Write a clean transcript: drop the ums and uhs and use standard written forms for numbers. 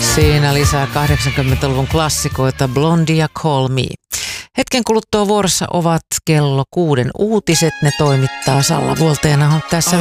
Siinä lisää 80-luvun klassikoita Blondie ja Call Me. Hetken kuluttua vuorossa ovat kello 6 uutiset. Ne toimittaa Salla Vuolteena tässä